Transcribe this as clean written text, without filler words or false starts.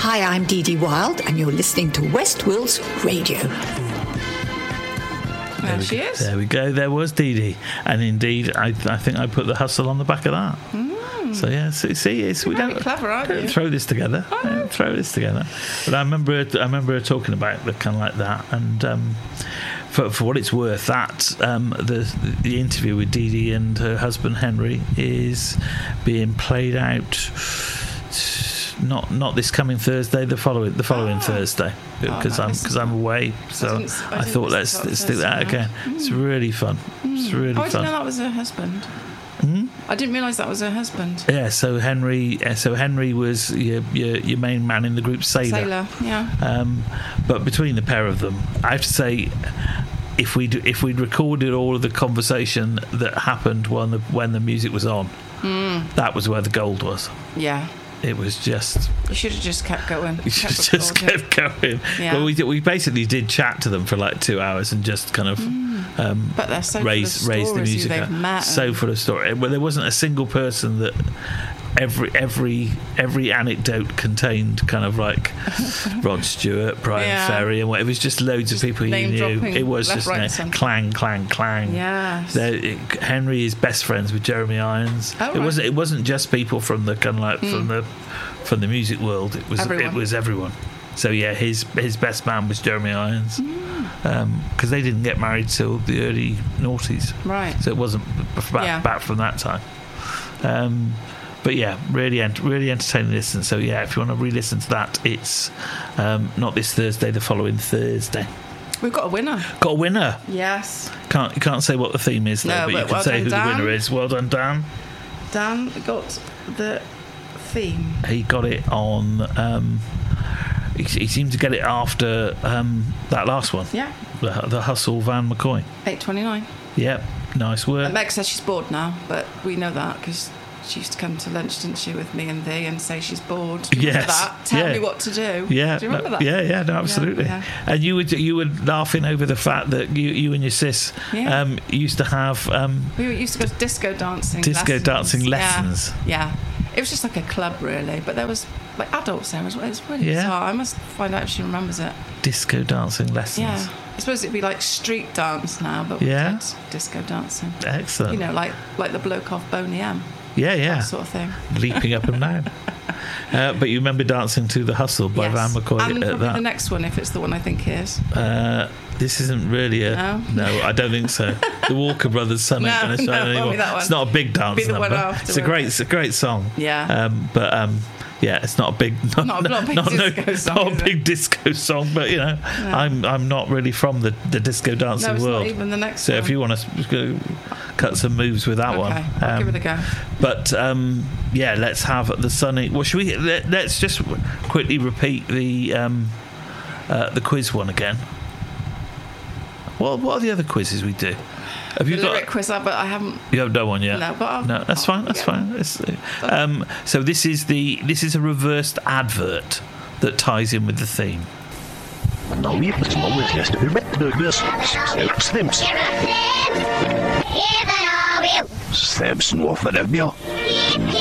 Hi, I'm Dee Dee Wild, and you're listening to West Wills Radio. There she is. There we go. There was Dee Dee. And indeed, I think I put the hustle on the back of that. So, yeah, see, we don't, clever, aren't you? throw this together. Throw this together. But I remember her talking about the kind of like that. And for what it's worth, that the interview with Dee Dee and her husband Henry is being played out not this coming Thursday, the following Thursday, because I'm away. So I thought let's do that again. It's really fun. It's really fun. I didn't know that was her husband. I didn't realise that was her husband. Yeah, so Henry was your main man in the group, Sailor. Yeah. But between the pair of them, I have to say, if we'd recorded all of the conversation that happened when the music was on, that was where the gold was. Yeah. It was just... You should have just kept going. You should have just kept going. Yeah. Well, we basically did chat to them for like 2 hours and just kind of but they're so raise the music they've met. So full of story. Well, there wasn't a single person that every anecdote contained kind of like Rod Stewart, Brian Ferry, and whatever. It was just loads of people you knew. It was just clang, clang, clang. Yes. Henry is best friends with Jeremy Irons. Oh, right. It wasn't just people from the kind of like from the music world. It was everyone. So yeah, his best man was Jeremy Irons, because they didn't get married till the early noughties. Right. So it wasn't back from that time. But yeah, really entertaining listen. So yeah, if you want to re-listen to that, it's not this Thursday, the following Thursday. We've got a winner. Got a winner. Yes. You can't say what the theme is though, but you can say who the winner is. Well done, Dan. Dan got the theme. He got it on. He seemed to get it after that last one. Yeah. The Hustle Van McCoy. 8:29. Yep. Nice work. Meg says she's bored now, but we know that because she used to come to lunch, didn't she, with me and Thee, and say she's bored. Do you remember that? Tell me what to do. Yeah. Do you remember that? Yeah, no, absolutely. Yeah. And you were laughing over the fact that you and your sis used to have... we used to go to disco dancing lessons. Yeah. It was just like a club, really, but there was like adults there as well. It's really bizarre. I must find out if she remembers it. Disco dancing lessons. Yeah. I suppose it'd be like street dance now, but we did disco dancing. Excellent. You know, like the bloke off Boney M. Yeah. That sort of thing. Leaping up and down. But you remember dancing to The Hustle by Van McCoy and at probably that. the next one, if it's the one I think it is. This isn't really a... No, I don't think so. The Walker Brothers' son ain't going to show anymore. It's not a big dance number. It's a great song. Yeah. Yeah, it's not a big, not a big disco song, but you know, I'm not really from the disco dancing world. Not even the next so one. if you want to cut some moves with that one, I'll give it a go. But let's have the sunny. Well, should we? Let's just quickly repeat the quiz one again. What are the other quizzes we do? Have you got lyric quiz? But I haven't. You haven't done one yet. No, but that's fine. That's fine. So this is a reversed advert that ties in with the theme.